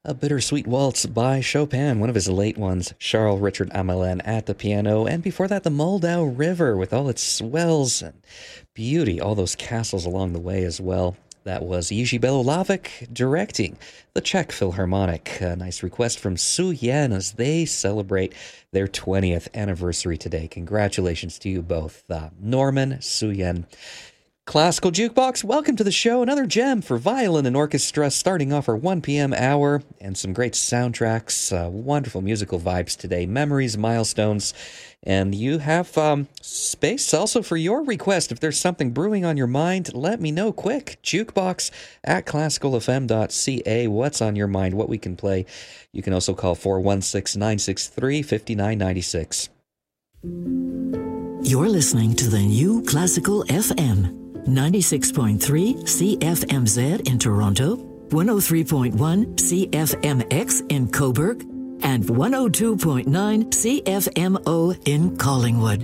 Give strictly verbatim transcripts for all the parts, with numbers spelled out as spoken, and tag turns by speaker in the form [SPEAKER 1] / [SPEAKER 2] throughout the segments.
[SPEAKER 1] A bittersweet waltz by Chopin, one of his late ones, Charles Richard Amelin at the piano, and before that, the Moldau River with all its swells and beauty, all those castles along the way as well. That was Jiří Belohlávek directing the Czech Philharmonic. A nice request from Su Yen as they celebrate their twentieth anniversary today. Congratulations to you both, uh, Norman, Su Yen. Classical Jukebox, welcome to the show. Another gem for violin and orchestra starting off our one p.m. hour, and some great soundtracks, uh, wonderful musical vibes today, memories, milestones, and you have um, space also for your request. If there's something brewing on your mind, let me know quick. Jukebox at classical f m dot c a. What's on your mind, what we can play. You can also call four one six, nine six three, five nine nine six.
[SPEAKER 2] You're listening to the new Classical F M. ninety-six point three C F M Z in Toronto, one oh three point one C F M X in Cobourg, and one oh two point nine C F M O in Collingwood.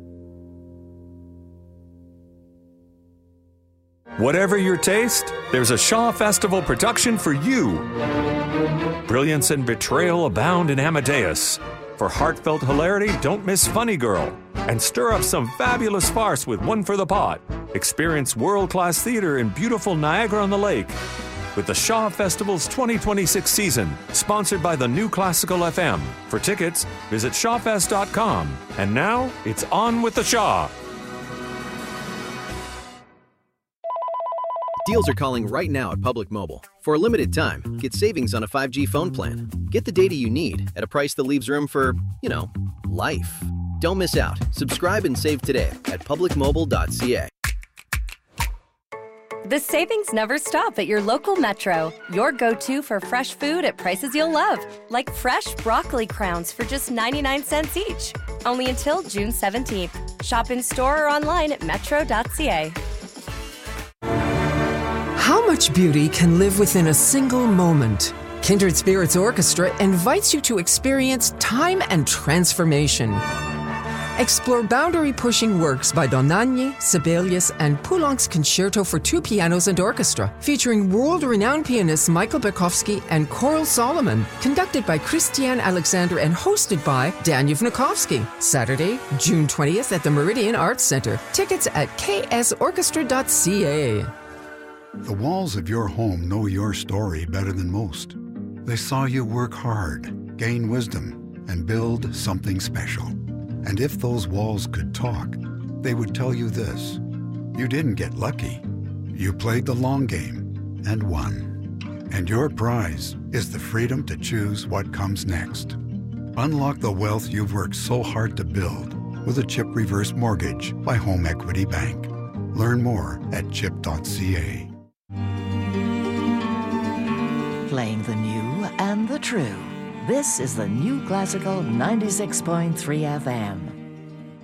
[SPEAKER 3] Whatever your taste, there's a Shaw Festival production for you. Brilliance and betrayal abound in Amadeus. For heartfelt hilarity, don't miss Funny Girl. And stir up some fabulous farce with One for the Pot. Experience world-class theater in beautiful Niagara-on-the-Lake. With the Shaw Festival's twenty twenty-six season, sponsored by the new Classical F M. For tickets, visit shawfest dot com. And now, it's on with the Shaw.
[SPEAKER 4] Deals are calling right now at Public Mobile. For a limited time, get savings on a five G phone plan. Get the data you need at a price that leaves room for, you know, life. Don't miss out. Subscribe and save today at public mobile dot c a.
[SPEAKER 5] The savings never stop at your local Metro. Your go-to for fresh food at prices you'll love. Like fresh broccoli crowns for just ninety-nine cents each. Only until June seventeenth. Shop in store or online at metro dot c a.
[SPEAKER 6] How much beauty can live within a single moment? Kindred Spirits Orchestra invites you to experience time and transformation. Explore boundary-pushing works by Dohnányi, Sibelius, and Poulenc's Concerto for two pianos and orchestra, featuring world-renowned pianists Michael Berkowski and Coral Solomon, conducted by Christiane Alexander and hosted by Dan Yevnikovsky. Saturday, June twentieth at the Meridian Arts Center. Tickets at k s orchestra dot c a.
[SPEAKER 7] The walls of your home know your story better than most. They saw you work hard, gain wisdom, and build something special. And if those walls could talk, they would tell you this: you didn't get lucky. You played the long game and won. And your prize is the freedom to choose what comes next. Unlock the wealth you've worked so hard to build with a CHIP reverse mortgage by Home Equity Bank. Learn more at chip dot c a.
[SPEAKER 2] Playing the new and the true. This is the new Classical ninety-six point three F M.